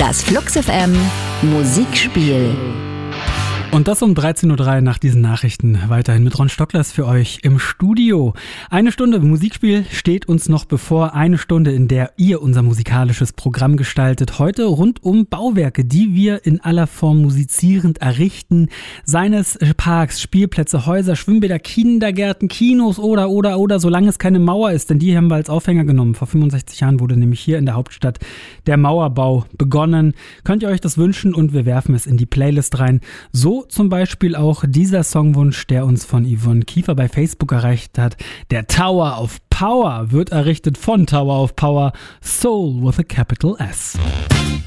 Das Flux FM Musikspiel. Und das um 13.03 Uhr nach diesen Nachrichten. Weiterhin mit Ron Stocklers für euch im Studio. Eine Stunde Musikspiel steht uns noch bevor. Eine Stunde, in der ihr unser musikalisches Programm gestaltet. Heute rund um Bauwerke, die wir in aller Form musizierend errichten. Seines Parks, Spielplätze, Häuser, Schwimmbäder, Kindergärten, Kinos oder, solange es keine Mauer ist. Denn die haben wir als Aufhänger genommen. Vor 65 Jahren wurde nämlich hier in der Hauptstadt der Mauerbau begonnen. Könnt ihr euch das wünschen und wir werfen es in die Playlist rein. So zum Beispiel auch dieser Songwunsch, der uns von Yvonne Kiefer bei Facebook erreicht hat. Der Tower of Power wird errichtet von Tower of Power, Soul with a Capital S.